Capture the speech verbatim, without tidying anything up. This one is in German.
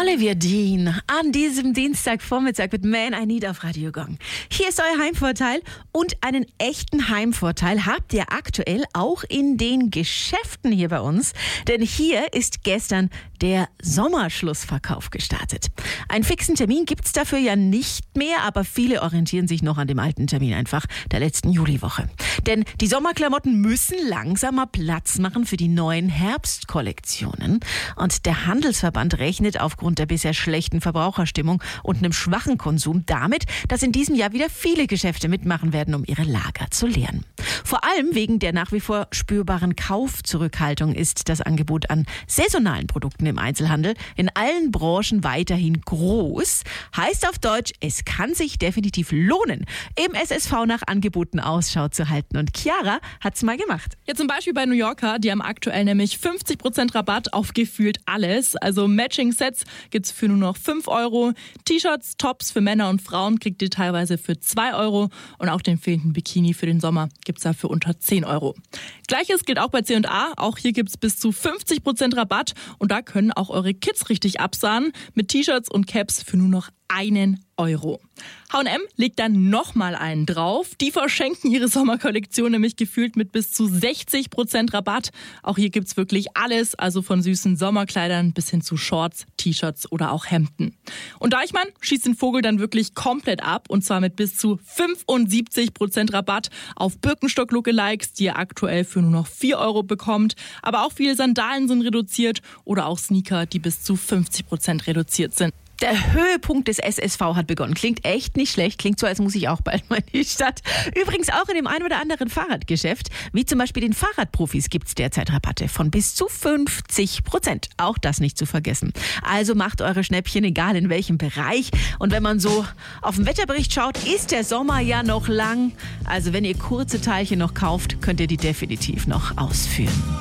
Olivia Dean an diesem Dienstagvormittag mit Man I Need auf Radio Gong. Hier ist euer Heimvorteil und einen echten Heimvorteil habt ihr aktuell auch in den Geschäften hier bei uns. Denn hier ist gestern der Sommerschlussverkauf gestartet. Einen fixen Termin gibt's dafür ja nicht mehr, aber viele orientieren sich noch an dem alten Termin einfach der letzten Juliwoche. Denn die Sommerklamotten müssen langsam mal Platz machen für die neuen Herbstkollektionen. Und der Handelsverband rechnet aufgrund der bisher schlechten Verbraucherstimmung und einem schwachen Konsum damit, dass in diesem Jahr wieder viele Geschäfte mitmachen werden, um ihre Lager zu leeren. Vor allem wegen der nach wie vor spürbaren Kaufzurückhaltung ist das Angebot an saisonalen Produkten im Einzelhandel in allen Branchen weiterhin groß. Heißt auf Deutsch, es kann sich definitiv lohnen, im S S V nach Angeboten Ausschau zu halten. Und Chiara hat's mal gemacht. Ja, zum Beispiel bei New Yorker, die haben aktuell nämlich fünfzig Prozent Rabatt auf gefühlt alles. Also Matching-Sets gibt's für nur noch fünf Euro. T-Shirts, Tops für Männer und Frauen kriegt ihr teilweise für zwei Euro. Und auch den fehlenden Bikini für den Sommer gibt's da für unter zehn Euro. Gleiches gilt auch bei C und A. Auch hier gibt's bis zu fünfzig Prozent Rabatt. Und da können auch eure Kids richtig absahen mit T-Shirts und Caps für nur noch einen Euro. H und M legt dann nochmal einen drauf. Die verschenken ihre Sommerkollektion nämlich gefühlt mit bis zu sechzig Prozent Rabatt. Auch hier gibt's wirklich alles, also von süßen Sommerkleidern bis hin zu Shorts, T-Shirts oder auch Hemden. Und Deichmann schießt den Vogel dann wirklich komplett ab und zwar mit bis zu fünfundsiebzig Prozent Rabatt auf Birkenstock-Lookalikes, die ihr aktuell für nur noch vier Euro bekommt. Aber auch viele Sandalen sind reduziert oder auch Sneaker, die bis zu fünfzig Prozent reduziert sind. Der Höhepunkt des S S V hat begonnen. Klingt echt nicht schlecht. Klingt so, als muss ich auch bald mal in die Stadt. Übrigens auch in dem ein oder anderen Fahrradgeschäft. Wie zum Beispiel den Fahrradprofis gibt es derzeit Rabatte von bis zu fünfzig Prozent. Auch das nicht zu vergessen. Also macht eure Schnäppchen, egal in welchem Bereich. Und wenn man so auf den Wetterbericht schaut, ist der Sommer ja noch lang. Also wenn ihr kurze Teilchen noch kauft, könnt ihr die definitiv noch ausführen.